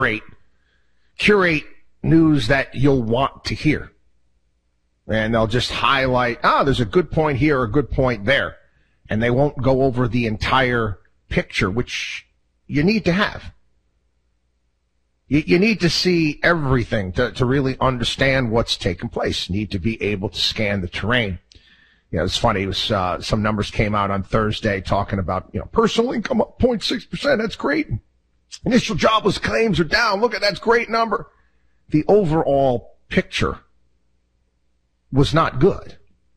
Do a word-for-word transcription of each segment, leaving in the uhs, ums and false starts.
curate, curate news that you'll want to hear. And they'll just highlight, ah, there's a good point here or a good point there. And they won't go over the entire picture, which you need to have. You, you need to see everything to, to really understand what's taking place. You need to be able to scan the terrain. You know, it's funny. It was, uh, some numbers came out on Thursday talking about, you know, personal income up zero point six percent. That's great. Initial jobless claims are down. Look at that's great number. The overall picture was not good.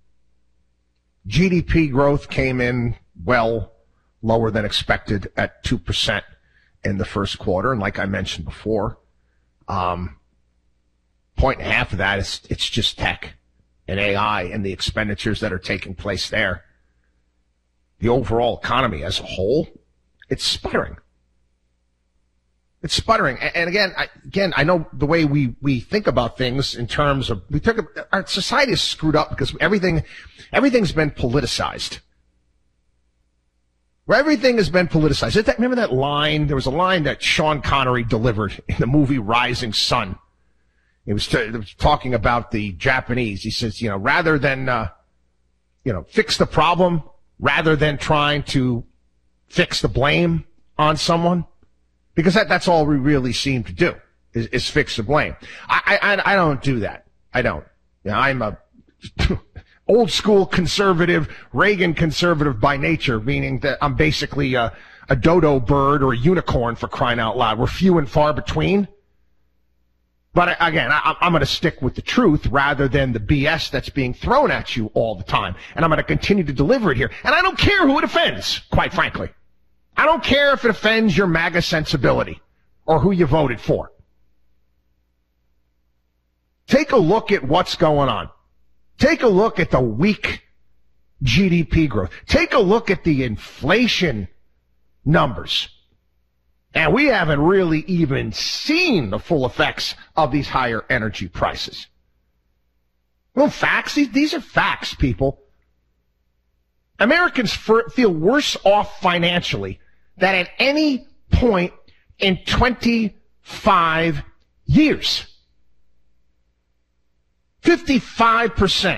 G D P growth came in well lower than expected at two percent in the first quarter. And like I mentioned before, um, point and a half of that is, it's just tech and A I and the expenditures that are taking place there. The overall economy as a whole, it's sputtering. It's sputtering. And again, I, again, I know the way we, we think about things in terms of, we took, our society is screwed up because everything, everything's been politicized. Where everything has been politicized. Remember that line? There was a line that Sean Connery delivered in the movie Rising Sun. He was, t- he was talking about the Japanese. He says, you know, rather than, uh, you know, fix the problem, rather than trying to fix the blame on someone, because that, that's all we really seem to do, is, is fix the blame. I, I, I don't do that. I don't. You know, I'm a old school conservative, Reagan conservative by nature, meaning that I'm basically a, a dodo bird or a unicorn, for crying out loud. We're few and far between. But again, I, I'm going to stick with the truth rather than the B S that's being thrown at you all the time. And I'm going to continue to deliver it here. And I don't care who it offends, quite frankly. I don't care if it offends your MAGA sensibility or who you voted for. Take a look at what's going on. Take a look at the weak G D P growth. Take a look at the inflation numbers. And we haven't really even seen the full effects of these higher energy prices. Well, facts, these, these are facts, people. Americans feel worse off financially than at any point in twenty-five years. fifty-five percent.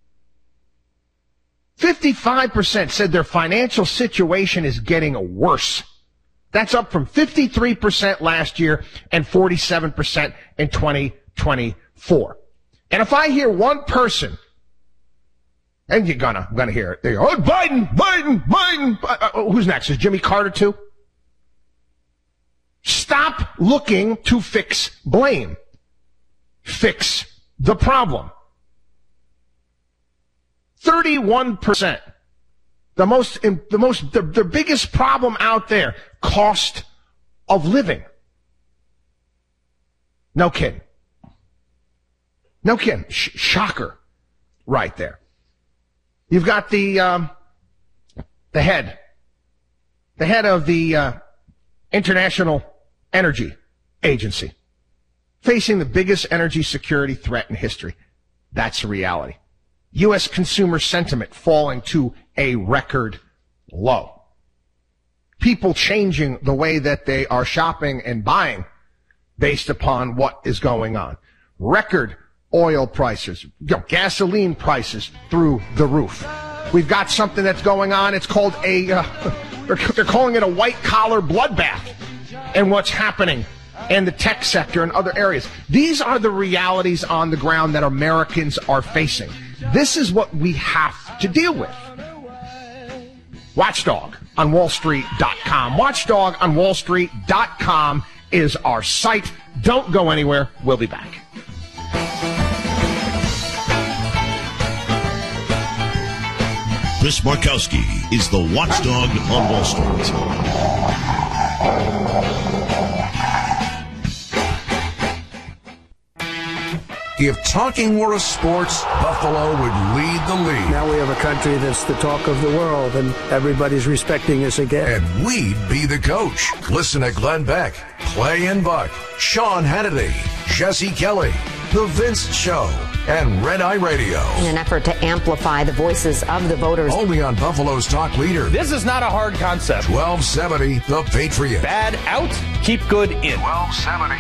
fifty-five percent said their financial situation is getting worse. That's up from fifty-three percent last year and forty-seven percent in twenty twenty-four. And if I hear one person, and you're gonna, I'm gonna hear it. They go, oh, Biden, Biden, Biden. Uh, who's next? Is Jimmy Carter too? Stop looking to fix blame. Fix the problem. thirty-one percent. The most, the most, the, the biggest problem out there, cost of living. No kidding. No kidding. Sh- shocker right there. You've got the, um, the head, the head of the, uh, International Energy Agency, facing the biggest energy security threat in history. That's a reality. U S consumer sentiment falling to a record low. People changing the way that they are shopping and buying based upon what is going on. Record oil prices, you know, gasoline prices through the roof. We've got something that's going on. It's called a, uh, they're, they're calling it a white-collar bloodbath. And what's happening in the tech sector and other areas. These are the realities on the ground that Americans are facing. This is what we have to deal with. Watchdog on Wall Street dot com. Watchdog on Wall Street dot com is our site. Don't go anywhere. We'll be back. Chris Markowski is the Watchdog on Wall Street. If talking were a sport, Buffalo would lead the league. Now we have a country that's the talk of the world, and everybody's respecting us again. And we'd be the coach. Listen to Glenn Beck, Clay and Buck, Sean Hannity, Jesse Kelly, The Vince Show and Red Eye Radio. In an effort to amplify the voices of the voters. Only on Buffalo's talk leader. This is not a hard concept. twelve seventy The Patriot. Bad out, keep good in. twelve seventy